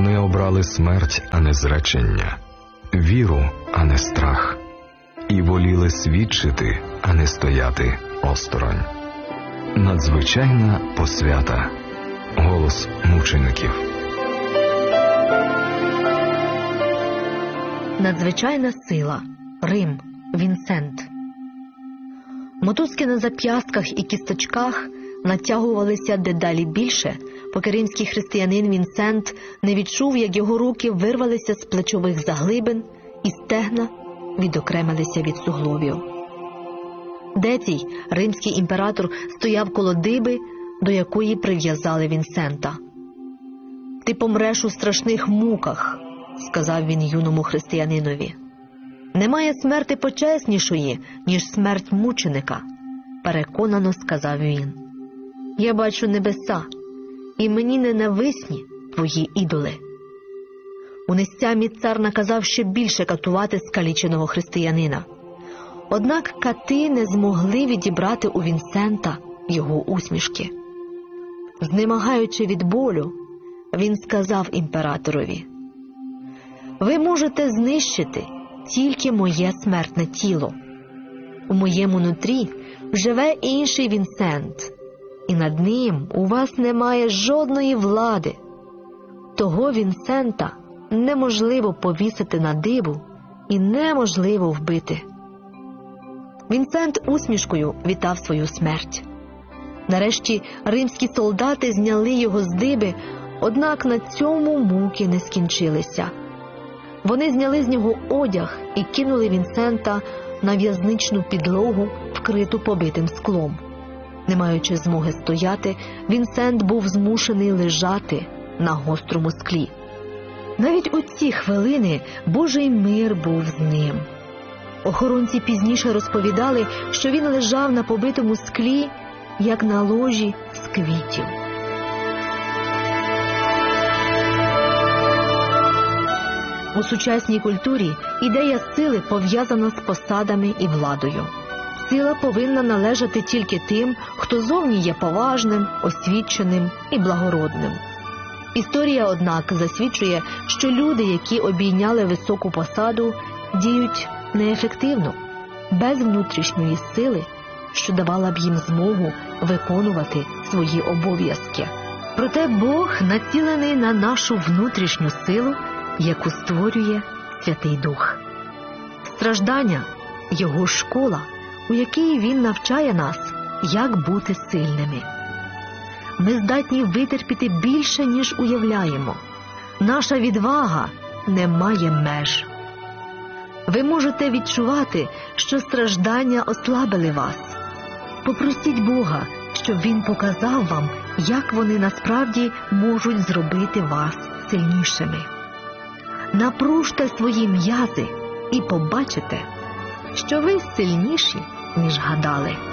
Вони обрали смерть, а не зречення, віру, а не страх, і воліли свідчити, а не стояти осторонь. Надзвичайна посвята. Голос мучеників. Надзвичайна сила. Рим. Вінсент. Мотузки на зап'ястках і кісточках натягувалися дедалі більше, поки римський християнин Вінсент не відчув, як його руки вирвалися з плечових заглибин і стегна відокремилися від суглобів. Децій, римський імператор, стояв коло диби, до якої прив'язали Вінсента. «Ти помреш у страшних муках», – сказав він юному християнинові. «Немає смерти почеснішої, ніж смерть мученика», – переконано сказав він. «Я бачу небеса, і мені ненависні твої ідоли». У нестямі цар наказав ще більше катувати скаліченого християнина. Однак кати не змогли відібрати у Вінсента його усмішки. Знемагаючи від болю, він сказав імператорові: «Ви можете знищити тільки моє смертне тіло. У моєму нутрі живе інший Вінсент, і над ним у вас немає жодної влади. Того Вінсента неможливо повісити на дибу і неможливо вбити». Вінсент усмішкою вітав свою смерть. Нарешті римські солдати зняли його з диби, однак на цьому муки не скінчилися. Вони зняли з нього одяг і кинули Вінсента на в'язничну підлогу, вкриту побитим склом. Не маючи змоги стояти, Вінсент був змушений лежати на гострому склі. Навіть у ці хвилини Божий мир був з ним. Охоронці пізніше розповідали, що він лежав на побитому склі, як на ложі з квітів. У сучасній культурі ідея сили пов'язана з посадами і владою. Сила повинна належати тільки тим, хто зовні є поважним, освіченим і благородним. Історія, однак, засвідчує, що люди, які обійняли високу посаду, діють неефективно, без внутрішньої сили, що давала б їм змогу виконувати свої обов'язки. Проте Бог націлений на нашу внутрішню силу, яку створює Святий Дух. Страждання – Його школа, у якій Він навчає нас, як бути сильними. Ми здатні витерпіти більше, ніж уявляємо. Наша відвага не має меж. Ви можете відчувати, що страждання ослабили вас. Попросіть Бога, щоб Він показав вам, як вони насправді можуть зробити вас сильнішими. Напружте свої м'язи і побачите, що ви сильніші, ніж гадали.